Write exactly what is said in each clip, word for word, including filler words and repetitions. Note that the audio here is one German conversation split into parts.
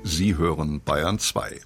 Sie hören Bayern zwei.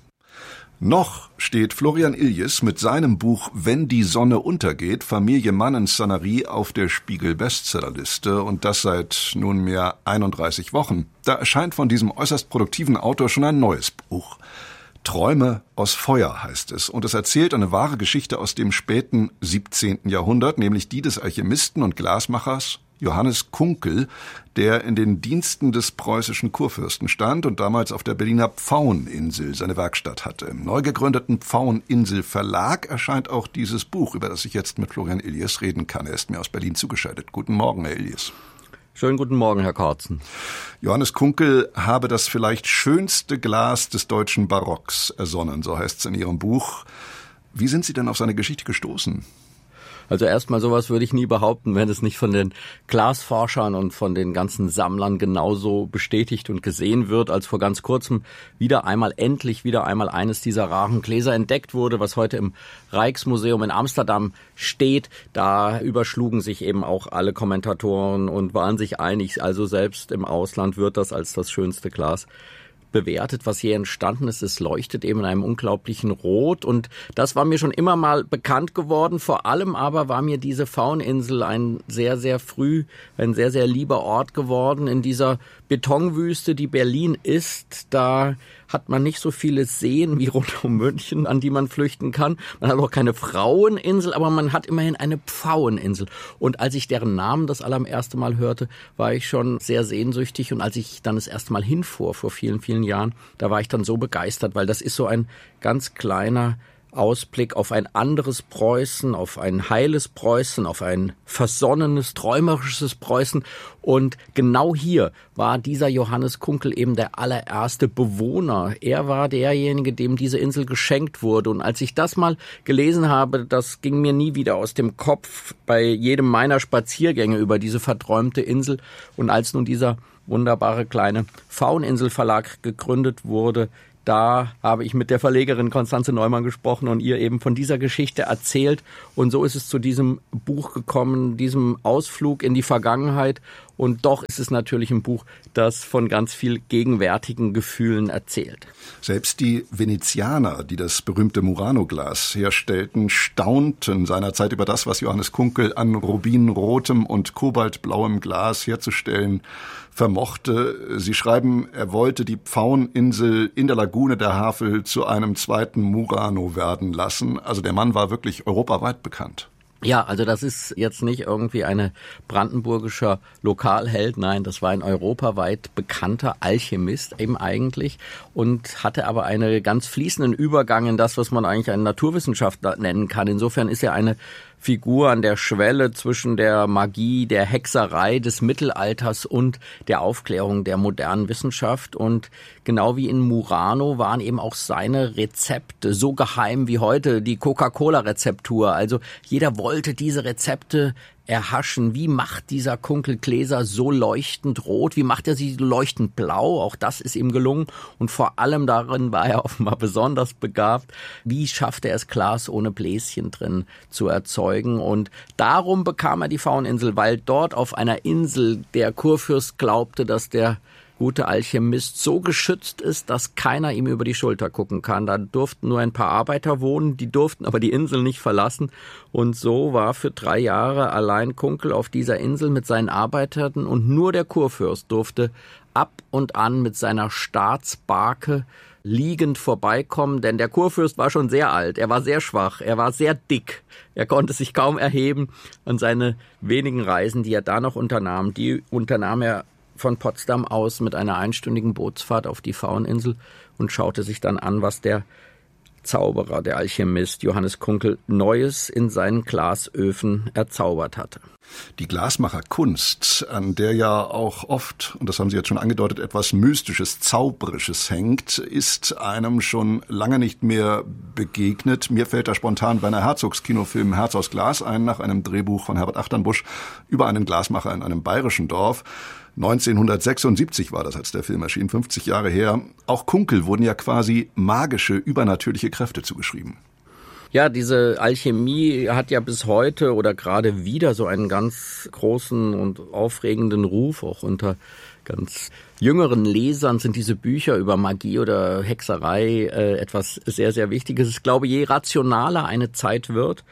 Noch steht Florian Iljes mit seinem Buch »Wenn die Sonne untergeht« Familie Mann-Sanary auf der Spiegel-Bestsellerliste und das seit nunmehr einunddreißig Wochen. Da erscheint von diesem äußerst produktiven Autor schon ein neues Buch. »Träume aus Feuer« heißt es und es erzählt eine wahre Geschichte aus dem späten siebzehnten Jahrhundert, nämlich die des Alchemisten und Glasmachers Johannes Kunkel, der in den Diensten des preußischen Kurfürsten stand und damals auf der Berliner Pfaueninsel seine Werkstatt hatte. Im neu gegründeten Pfaueninsel Verlag erscheint auch dieses Buch, über das ich jetzt mit Florian Iljes reden kann. Er ist mir aus Berlin zugeschaltet. Guten Morgen, Herr Iljes. Schönen guten Morgen, Herr Kortzen. Johannes Kunkel habe das vielleicht schönste Glas des deutschen Barocks ersonnen, so heißt es in Ihrem Buch. Wie sind Sie denn auf seine Geschichte gestoßen? Also erstmal, sowas würde ich nie behaupten, wenn es nicht von den Glasforschern und von den ganzen Sammlern genauso bestätigt und gesehen wird, als vor ganz kurzem wieder einmal, endlich wieder einmal eines dieser raren Gläser entdeckt wurde, was heute im Rijksmuseum in Amsterdam steht. Da überschlugen sich eben auch alle Kommentatoren und waren sich einig, also selbst im Ausland wird das als das schönste Glas bewertet, was hier entstanden ist. Es leuchtet eben in einem unglaublichen Rot und das war mir schon immer mal bekannt geworden. Vor allem aber war mir diese Pfaueninsel ein sehr, sehr früh, ein sehr, sehr lieber Ort geworden. In dieser Betonwüste, die Berlin ist, da hat man nicht so viele Seen wie rund um München, an die man flüchten kann. Man hat auch keine Fraueninsel, aber man hat immerhin eine Pfaueninsel. Und als ich deren Namen das allererste Mal hörte, war ich schon sehr sehnsüchtig. Und als ich dann das erste Mal hinfuhr, vor vielen, vielen Jahren, da war ich dann so begeistert, weil das ist so ein ganz kleiner Ausblick auf ein anderes Preußen, auf ein heiles Preußen, auf ein versonnenes, träumerisches Preußen. Und genau hier war dieser Johannes Kunkel eben der allererste Bewohner. Er war derjenige, dem diese Insel geschenkt wurde. Und als ich das mal gelesen habe, das ging mir nie wieder aus dem Kopf bei jedem meiner Spaziergänge über diese verträumte Insel. Und als nun dieser wunderbare kleine Pfaueninsel-Verlag gegründet wurde, da habe ich mit der Verlegerin Konstanze Neumann gesprochen und ihr eben von dieser Geschichte erzählt. Und so ist es zu diesem Buch gekommen, diesem Ausflug in die Vergangenheit. Und doch ist es natürlich ein Buch, das von ganz viel gegenwärtigen Gefühlen erzählt. Selbst die Venezianer, die das berühmte Murano-Glas herstellten, staunten seinerzeit über das, was Johannes Kunkel an rubinrotem und kobaltblauem Glas herzustellen vermochte. Sie schreiben, er wollte die Pfaueninsel in der Lagune der Havel zu einem zweiten Murano werden lassen. Also der Mann war wirklich europaweit bekannt. Ja, also das ist jetzt nicht irgendwie eine brandenburgischer Lokalheld, nein, das war ein europaweit bekannter Alchemist eben eigentlich und hatte aber einen ganz fließenden Übergang in das, was man eigentlich einen Naturwissenschaftler nennen kann. Insofern ist er eine Figur an der Schwelle zwischen der Magie, der Hexerei des Mittelalters und der Aufklärung der modernen Wissenschaft. Und genau wie in Murano waren eben auch seine Rezepte so geheim wie heute die Coca-Cola-Rezeptur. Also jeder wollte diese Rezepte erhaschen. Wie macht dieser Kunkelgläser so leuchtend rot? Wie macht er sie leuchtend blau? Auch das ist ihm gelungen. Und vor allem darin war er offenbar besonders begabt. Wie schafft er es, Glas ohne Bläschen drin zu erzeugen? Und darum bekam er die Pfaueninsel, weil dort auf einer Insel der Kurfürst glaubte, dass der gute Alchemist so geschützt ist, dass keiner ihm über die Schulter gucken kann. Da durften nur ein paar Arbeiter wohnen, die durften aber die Insel nicht verlassen. Und so war für drei Jahre allein Kunkel auf dieser Insel mit seinen Arbeitern und nur der Kurfürst durfte ab und an mit seiner Staatsbarke liegend vorbeikommen, denn der Kurfürst war schon sehr alt, er war sehr schwach, er war sehr dick, er konnte sich kaum erheben und seine wenigen Reisen, die er da noch unternahm, die unternahm er von Potsdam aus mit einer einstündigen Bootsfahrt auf die Pfaueninsel und schaute sich dann an, was der Zauberer, der Alchemist Johannes Kunkel Neues in seinen Glasöfen erzaubert hatte. Die Glasmacherkunst, an der ja auch oft, und das haben Sie jetzt schon angedeutet, etwas Mystisches, Zauberisches hängt, ist einem schon lange nicht mehr begegnet. Mir fällt da spontan Werner Herzogs Kinofilm Herz aus Glas ein, nach einem Drehbuch von Herbert Achternbusch über einen Glasmacher in einem bayerischen Dorf. neunzehnhundertsechsundsiebzig war das, als der Film erschien, fünfzig Jahre her. Auch Kunkel wurden ja quasi magische, übernatürliche Kräfte zugeschrieben. Ja, diese Alchemie hat ja bis heute oder gerade wieder so einen ganz großen und aufregenden Ruf, auch unter ganz jüngeren Lesern sind diese Bücher über Magie oder Hexerei äh, etwas sehr, sehr Wichtiges. Ich glaube, je rationaler eine Zeit wird,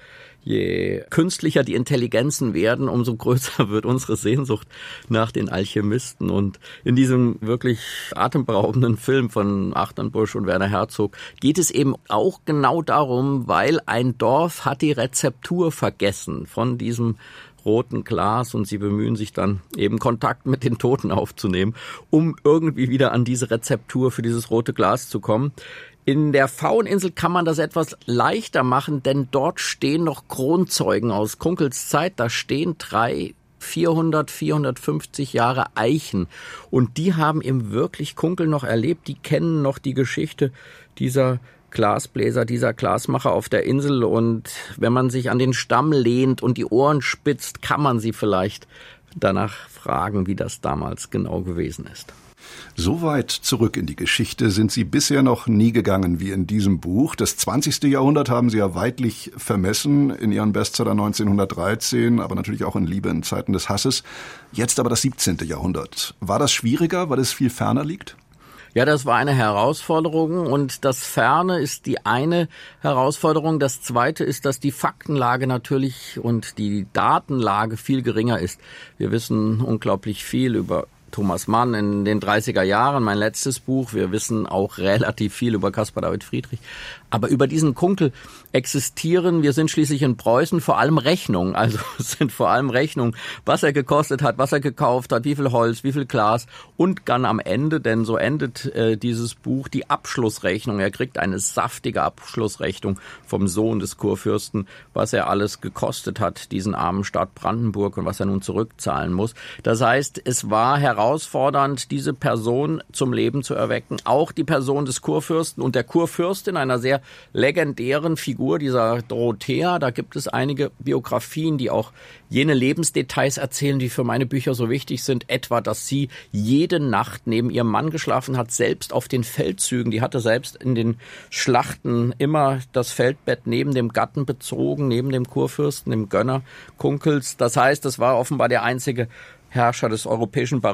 je künstlicher die Intelligenzen werden, umso größer wird unsere Sehnsucht nach den Alchemisten. Und in diesem wirklich atemberaubenden Film von Achternbusch und Werner Herzog geht es eben auch genau darum, weil ein Dorf hat die Rezeptur vergessen von diesem roten Glas und sie bemühen sich dann eben Kontakt mit den Toten aufzunehmen, um irgendwie wieder an diese Rezeptur für dieses rote Glas zu kommen. In der Fauninsel kann man das etwas leichter machen, denn dort stehen noch Kronzeugen aus Kunkels Zeit. Da stehen drei vierhundert, vierhundertfünfzig Jahre Eichen. Und die haben eben wirklich Kunkel noch erlebt. Die kennen noch die Geschichte dieser Glasbläser, dieser Glasmacher auf der Insel. Und wenn man sich an den Stamm lehnt und die Ohren spitzt, kann man sie vielleicht danach fragen, wie das damals genau gewesen ist. So weit zurück in die Geschichte sind Sie bisher noch nie gegangen wie in diesem Buch. Das zwanzigste Jahrhundert haben Sie ja weidlich vermessen in Ihren Bestseller neunzehnhundertdreizehn, aber natürlich auch in Liebe in Zeiten des Hasses. Jetzt aber das siebzehnte Jahrhundert. War das schwieriger, weil es viel ferner liegt? Ja, das war eine Herausforderung und das Ferne ist die eine Herausforderung. Das zweite ist, dass die Faktenlage natürlich und die Datenlage viel geringer ist. Wir wissen unglaublich viel über Thomas Mann in den dreißiger Jahren, mein letztes Buch. Wir wissen auch relativ viel über Caspar David Friedrich. Aber über diesen Kunkel existieren, wir sind schließlich in Preußen, vor allem Rechnungen. Also es sind vor allem Rechnungen, was er gekostet hat, was er gekauft hat, wie viel Holz, wie viel Glas und dann am Ende, denn so endet äh, dieses Buch, die Abschlussrechnung. Er kriegt eine saftige Abschlussrechnung vom Sohn des Kurfürsten, was er alles gekostet hat, diesen armen Staat Brandenburg und was er nun zurückzahlen muss. Das heißt, es war herausfordernd, diese Person zum Leben zu erwecken. Auch die Person des Kurfürsten und der Kurfürstin, einer sehr legendären Figur, dieser Dorothea. Da gibt es einige Biografien, die auch jene Lebensdetails erzählen, die für meine Bücher so wichtig sind. Etwa, dass sie jede Nacht neben ihrem Mann geschlafen hat, selbst auf den Feldzügen. Die hatte selbst in den Schlachten immer das Feldbett neben dem Gatten bezogen, neben dem Kurfürsten, dem Gönner Kunkels. Das heißt, das war offenbar der einzige Herrscher des europäischen Barocks,